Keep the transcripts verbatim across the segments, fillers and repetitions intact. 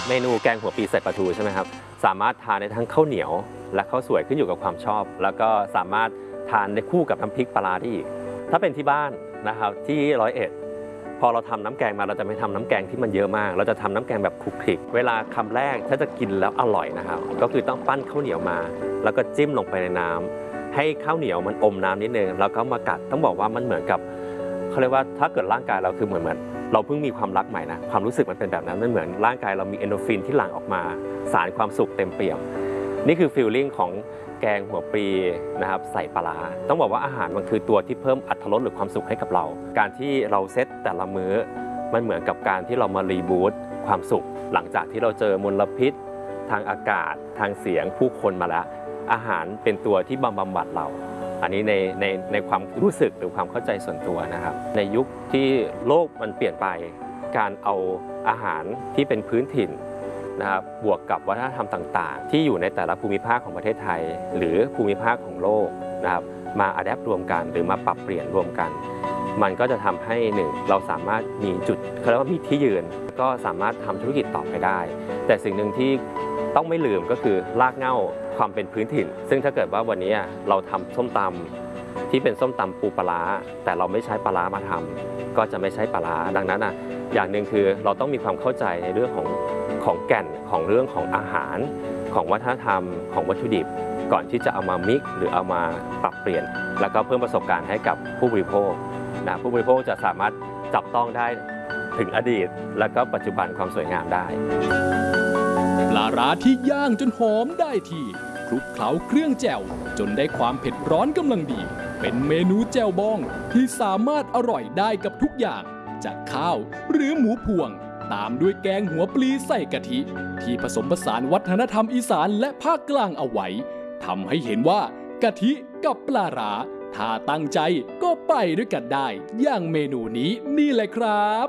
เมนูแกงหัวปีใส่ปลาทูใช่ไหมครับสามารถทานได้ทั้งข้าวเหนียวและข้าวสวยขึ้นอยู่กับความชอบแล้วก็สามารถทานได้คู่กับน้ำพริกปลาได้อีกถ้าเป็นที่บ้านนะครับที่ร้อยเอ็ดพอเราทำน้ำแกงมาเราจะไม่ทำน้ำแกงที่มันเยอะมากเราจะทำน้ำแกงแบบคลุกคลิกเวลาคำแรกถ้าจะกินแล้วอร่อยนะครับก็คือต้องปั้นข้าวเหนียวมาแล้วก็จิ้มลงไปในน้ำให้ข้าวเหนียวมันอมน้ำนิดนึงแล้วก็มากัดต้องบอกว่ามันเหมือนกับเขาเรียกว่าถ้าเกิดร่างกายเราคือเหมือนเหมือนเราเพิ่งมีความรักใหม่นะความรู้สึกมันเป็นแบบนั้นมันเหมือนร่างกายเรามีเอนโดรฟินที่หลั่งออกมาสารความสุขเต็มเปี่ยมนี่คือฟีลลิ่งของแกงหัวปลีนะครับใส่ปลาต้องบอกว่าอาหารมันคือตัวที่เพิ่มอรรถรสหรือความสุขให้กับเราการที่เราเซตแต่ละมื้อมันเหมือนกับการที่เรามารีบูตความสุขหลังจากที่เราเจอมลพิษทางอากาศทางเสียงผู้คนมาแล้วอาหารเป็นตัวที่บำบัดเราอันนี้ในในในความรู้สึกหรือความเข้าใจส่วนตัวนะครับในยุคที่โลกมันเปลี่ยนไปการเอาอาหารที่เป็นพื้นถิ่นนะครับบวกกับวัฒนธรรมต่างๆที่อยู่ในแต่ละภูมิภาคของประเทศไทยหรือภูมิภาคของโลกนะครับมาอัดแอปรวมกันหรือมาปรับเปลี่ยนรวมกันมันก็จะทำให้หนึ่งเราสามารถมีจุดเขาเรียกว่ามีที่ยืนก็สามารถทำธุรกิจต่อไปได้แต่สิ่งหนึ่งที่ต้องไม่ลืมก็คือรากเหง้าความเป็นพื้นถิ่นซึ่งถ้าเกิดว่าวันนี้เราทำส้มตำที่เป็นส้มตำปูปลาร้าแต่เราไม่ใช้ปลาร้ามาทำก็จะไม่ใช้ปลาร้าดังนั้นอ่ะอย่างหนึ่งคือเราต้องมีความเข้าใจในเรื่องของของแก่นของเรื่องของอาหารของวัฒนธรรมของวัตถุดิบก่อนที่จะเอามามิกหรือเอามาปรับเปลี่ยนแล้วก็เพิ่มประสบการณ์ให้กับผู้บริโภคนะผู้บริโภคจะสามารถจับต้องได้ถึงอดีตแล้วก็ปัจจุบันความสวยงามได้ปลาร้าที่ย่างจนหอมได้ที่คลุกเคล้าเครื่องแจ่วจนได้ความเผ็ดร้อนกำลังดีเป็นเมนูแจ่วบองที่สามารถอร่อยได้กับทุกอย่างจากข้าวหรือหมูพวงตามด้วยแกงหัวปลีใส่กะทิที่ผสมผสานวัฒนธรรมอีสานและภาคกลางเอาไว้ทำให้เห็นว่ากะทิกับปลาร้าถ้าตั้งใจก็ไปด้วยกันได้อย่างเมนูนี้นี่แหละครับ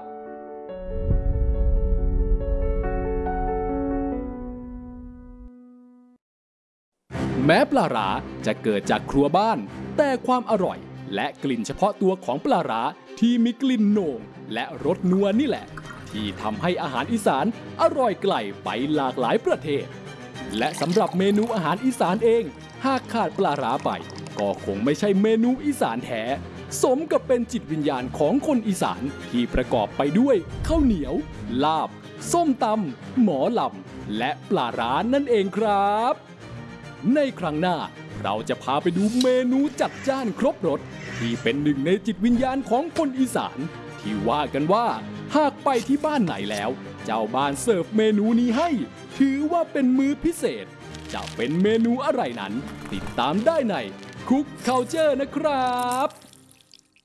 แม้ปลาร้าจะเกิดจากครัวบ้านแต่ความอร่อยและกลิ่นเฉพาะตัวของปลาร้าที่มีกลิ่นโหน่งและรสนัวนี่แหละที่ทำให้อาหารอีสานอร่อยไกลไปหลากหลายประเทศและสำหรับเมนูอาหารอีสานเองหากขาดปลาร้าไปก็คงไม่ใช่เมนูอีสานแท้สมกับเป็นจิตวิญญาณของคนอีสานที่ประกอบไปด้วยข้าวเหนียวลาบส้มตำหมอลำและปลาร้านั่นเองครับในครั้งหน้าเราจะพาไปดูเมนูจัดจ้านครบรสที่เป็นหนึ่งในจิตวิญญาณของคนอีสานที่ว่ากันว่าหากไปที่บ้านไหนแล้วเจ้าบ้านเสิร์ฟเมนูนี้ให้ถือว่าเป็นมื้อพิเศษจะเป็นเมนูอะไรนั้นติดตามได้ใน Cook Culture นะครับ